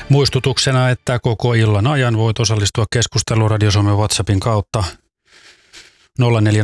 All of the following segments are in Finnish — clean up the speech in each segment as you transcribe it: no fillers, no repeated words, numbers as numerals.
Muistutuksena, että koko illan ajan voit osallistua keskusteluun Radio Suomen WhatsAppin kautta 0401455666.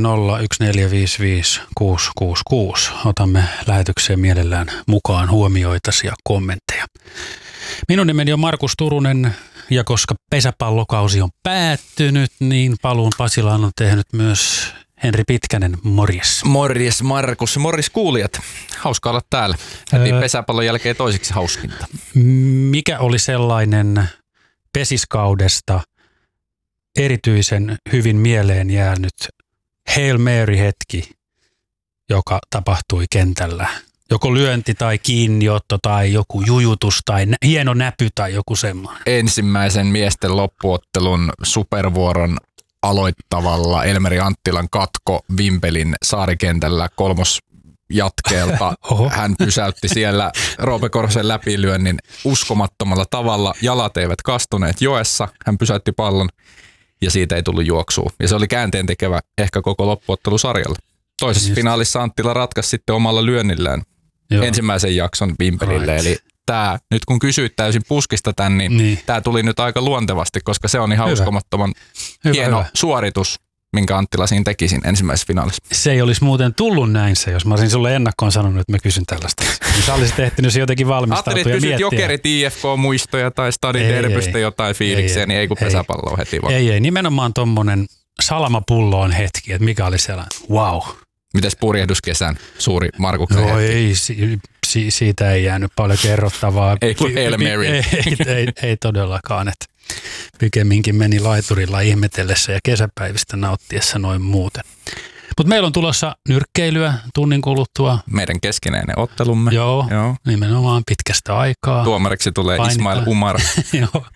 Otamme lähetykseen mielellään mukaan huomioitasi ja kommentteja. Minun nimeni on Markus Turunen ja koska pesäpallokausi on päättynyt, niin paluun Pasilaan on tehnyt myös Henri Pitkänen. Morjes. Morjes Markus, morjes kuulijat. Hauska olla täällä. Pesäpallon jälkeen toiseksi hauskinta. Mikä oli sellainen pesiskaudesta erityisen hyvin mieleen jäänyt Hail Mary-hetki, joka tapahtui kentällä? Joko lyönti tai kiinniotto tai joku jujutus tai hieno näpy tai joku semmoinen? Ensimmäisen miesten loppuottelun supervuoron aloittavalla Elmeri Anttilan katko Vimpelin saarikentällä kolmosjatkeelta. Hän pysäytti siellä Roope Korhosen läpilyönnin uskomattomalla tavalla. Jalat eivät kastuneet joessa. Hän pysäytti pallon ja siitä ei tullut juoksua. Ja se oli käänteentekevä ehkä koko loppuottelusarjalle. Toisessa finaalissa Anttila ratkaisi sitten omalla lyönnillään ensimmäisen jakson Vimpelille. Eli tämä, nyt kun kysyit täysin puskista tän, niin tämä tuli nyt aika luontevasti, koska se on ihan uskomattoman hieno suoritus, minkä Anttila siinä teki siinä ensimmäisessä finaalissa. Se ei olisi muuten tullut näin se, jos mä olisin sulle ennakkoon sanonut, että mä kysyn tällaista. Sä olisit ehtinyt se jotenkin valmistautua ja miettiä. Ajattelin, että kysyt Jokerit IFK-muistoja tai Stadin derbystä jotain fiiliksiä, niin ei kun pesäpalloa heti vaan. Ei, nimenomaan tommonen salamapulloon hetki, että mikä oli siellä, wow. Mites purjehduskesän suuri Markuksen hetki? Ei, siitä ei jäänyt paljon kerrottavaa. Ei kuin Hail Mary. Ei todellakaan, että pikemminkin meni laiturilla ihmetellessä ja kesäpäivistä nauttiessa noin muuten. Mutta meillä on tulossa nyrkkeilyä tunnin kuluttua. Meidän keskinäinen ottelumme. Joo, nimenomaan pitkästä aikaa. Tuomariksi tulee Ismail Umar. Joo,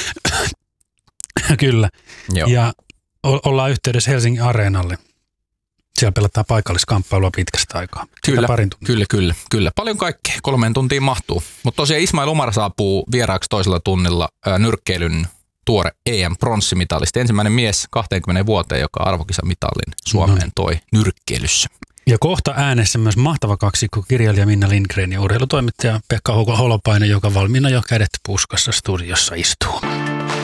kyllä. Joo. Ja ollaan yhteydessä Helsingin Areenalle. Siellä pelataan paikalliskamppailua pitkästä aikaa. Kyllä. Paljon kaikkea. 3 tuntiin mahtuu. Mutta tosiaan Ismail Umar saapuu vieraaksi toisella tunnilla nyrkkeilyn tuore EM-pronssimitalisti. Ensimmäinen mies 20 vuoteen, joka arvokisamitalin Suomeen toi nyrkkeilyssä. Ja kohta äänessä myös mahtava kaksikko, kirjailija Minna Lindgren ja urheilutoimittaja Pekka Holopainen, joka valmiina jo kädet puskassa studiossa istuu.